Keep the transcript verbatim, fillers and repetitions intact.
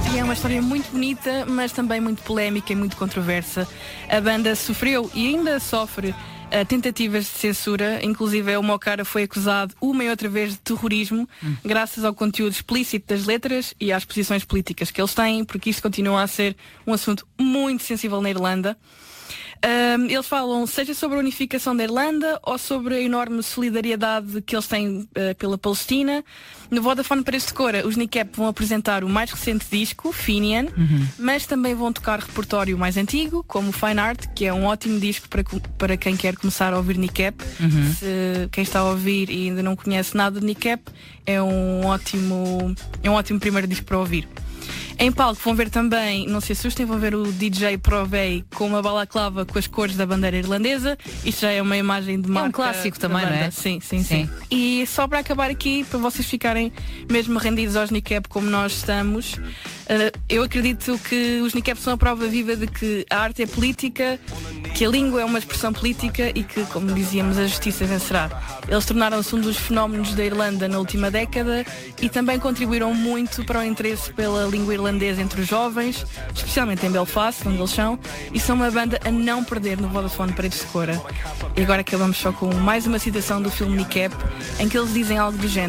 e é uma história muito bonita, mas também muito polémica e muito controversa. A banda sofreu e ainda sofre uh, tentativas de censura, inclusive o Mocara foi acusado uma e outra vez de terrorismo, hum. graças ao conteúdo explícito das letras e às posições políticas que eles têm, porque isto continua a ser um assunto muito sensível na Irlanda. Um, eles falam seja sobre a unificação da Irlanda ou sobre a enorme solidariedade que eles têm uh, pela Palestina. No Vodafone Paredes de Cora, os Nicap vão apresentar o mais recente disco, Finian, uhum. mas também vão tocar repertório mais antigo, como Fine Art, que é um ótimo disco para, para quem quer começar a ouvir Nicap. Uhum. Se quem está a ouvir e ainda não conhece nada de Nicap, é um ótimo, é um ótimo primeiro disco para ouvir. Em palco vão ver também, não se assustem, vão ver o D J Provey com uma balaclava com as cores da bandeira irlandesa. Isto já é uma imagem de marca. É um clássico também, não é? Sim, sim, sim, sim. E só para acabar aqui, para vocês ficarem mesmo rendidos aos Nicap como nós estamos, uh, eu acredito que os Nicap são a prova viva de que a arte é política, que a língua é uma expressão política e que, como dizíamos, a justiça vencerá. Eles tornaram-se um dos fenómenos da Irlanda na última década e também contribuíram muito para o interesse pela língua irlandesa entre os jovens, especialmente em Belfast, onde eles são, e são uma banda a não perder no Vodafone Paredes de Cora. E agora acabamos só com mais uma citação do filme Nicap, em que eles dizem algo do género.